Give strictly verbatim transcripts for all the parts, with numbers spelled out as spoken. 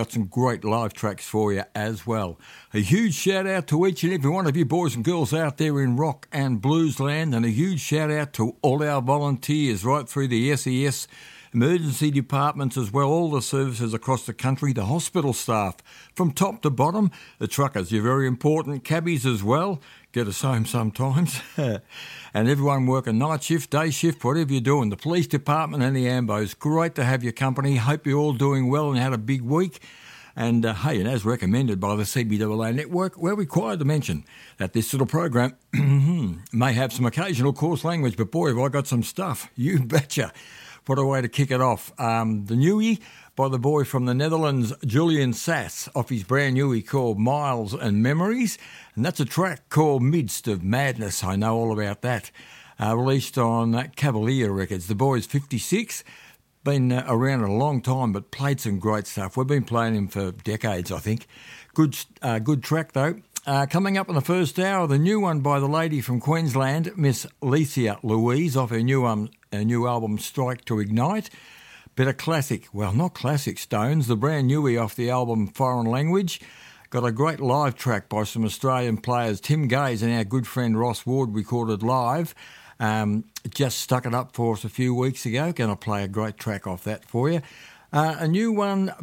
Got some great live tracks for you as well. A huge shout out to each and every one of you boys and girls out there in rock and blues land, and a huge shout out to all our volunteers right through the S E S emergency departments as well, all the services across the country, the hospital staff from top to bottom, the truckers, you're very important, cabbies as well, get us home sometimes, and everyone working night shift, day shift, whatever you're doing, the police department and the ambos. Great to have your company. Hope you're all doing well and had a big week. And uh, hey, and as recommended by the C B A A network, we're required to mention that this little program may have some occasional coarse language, but boy, have I got some stuff. You betcha. What a way to kick it off. Um, the newie by the boy from the Netherlands, Julian Sass, off his brand newie called Miles and Memories. And that's a track called Midst of Madness. I know all about that. Uh, released on uh, Cavalier Records. The boy's fifty-six. Been uh, around a long time, but played some great stuff. We've been playing him for decades, I think. Good uh, good track, though. Uh, coming up in the first hour, the new one by the lady from Queensland, Miss Lecia Louise, off her new, um, her new album, Strike to Ignite. Bit of classic, well, not classic Stones, the brand newie off the album Foreign Language. Got a great live track by some Australian players. Tim Gaze and our good friend Ross Ward recorded live. Um, just stuck it up for us a few weeks ago. Going to play a great track off that for you. Uh, a new one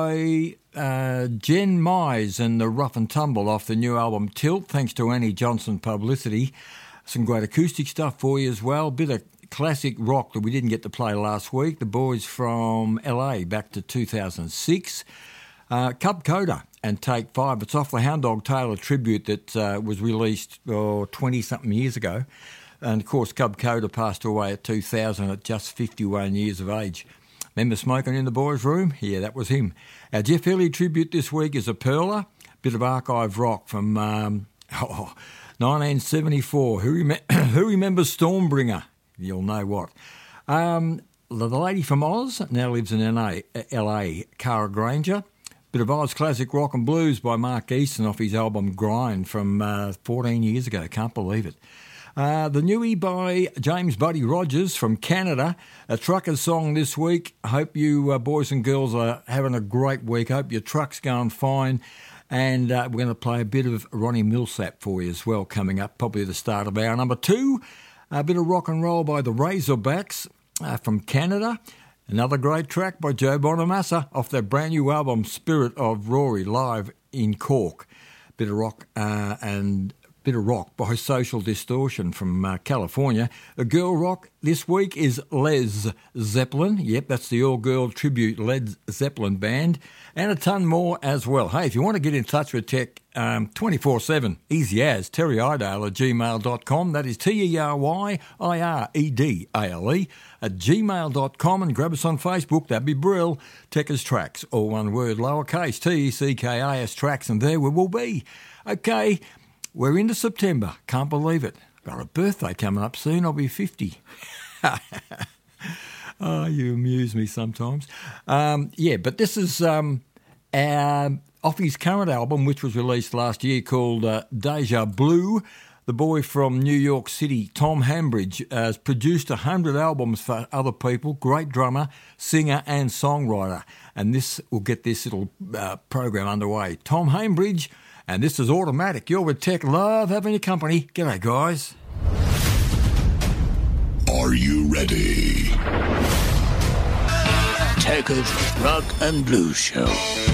by uh, Jen Mize and the Rough and Tumble off the new album Tilt, thanks to Annie Johnson Publicity. Some great acoustic stuff for you as well. Bit of classic rock that we didn't get to play last week. The boys from L A back to two thousand six. Uh, Cub Coda and Take Five. It's off the Hound Dog Taylor tribute that uh, was released oh, twenty-something years ago. And, of course, Cub Coda passed away at two thousand at just fifty-one years of age. Remember Smoking in the Boys' Room? Yeah, that was him. Our Jeff Healey tribute this week is a perler, bit of archive rock from um, oh, nineteen seventy-four. Who, rem- who remembers Stormbringer? You'll know what. Um, the lady from Oz now lives in L A, L A, Cara Granger. Bit of Oz classic rock and blues by Mark Easton off his album Grind from uh, fourteen years ago. Can't believe it. Uh, the newie by James Buddy Rogers from Canada, a trucker's song this week. Hope you uh, boys and girls are having a great week. Hope your truck's going fine. And uh, we're going to play a bit of Ronnie Millsap for you as well coming up, probably the start of hour number two. A bit of rock and roll by the Razorbacks uh, from Canada. Another great track by Joe Bonamassa off their brand new album Spirit of Rory, live in Cork. Bit of rock uh, and... Bit of rock by Social Distortion from uh, California. A girl rock this week is Les Zeppelin. Yep, that's the all-girl tribute Led Zeppelin band. And a ton more as well. Hey, if you want to get in touch with Tech um, twenty-four seven, easy as, Terry Idale at gmail dot com. That is T E R Y I R E D A L E at gmail dot com. And grab us on Facebook. That'd be brill. Techers Tracks, all one word, lowercase, T E C K A S Tracks. And there we will be. Okay. We're into September. Can't believe it. Got a birthday coming up soon. I'll be fifty. Oh, you amuse me sometimes. Um, yeah, but this is um, our, off his current album, which was released last year, called uh, Deja Blue. The boy from New York City, Tom Hambridge, has produced one hundred albums for other people. Great drummer, singer and songwriter. And this will get this little uh, program underway. Tom Hambridge. And this is Automatic. You're with Tech. Love having your company. G'day, guys. Are you ready? Techers Rock and Blues Show.